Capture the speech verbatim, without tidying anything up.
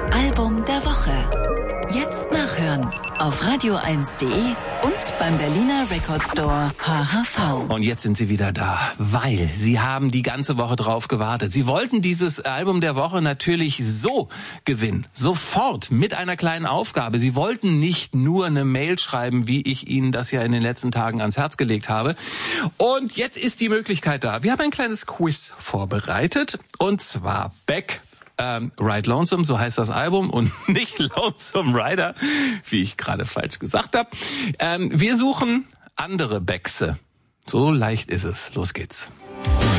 Album der Woche. Jetzt nachhören auf radio eins punkt de und beim Berliner Record Store H H V. Und jetzt sind sie wieder da, weil sie haben die ganze Woche drauf gewartet. Sie wollten dieses Album der Woche natürlich so gewinnen, sofort mit einer kleinen Aufgabe. Sie wollten nicht nur eine Mail schreiben, wie ich Ihnen das ja in den letzten Tagen ans Herz gelegt habe. Und jetzt ist die Möglichkeit da. Wir haben ein kleines Quiz vorbereitet, und zwar Beck. Ähm, Ride Lonesome, so heißt das Album, und nicht Lonesome Rider, wie ich gerade falsch gesagt habe. Ähm, wir suchen andere Beckse. So leicht ist es. Los geht's.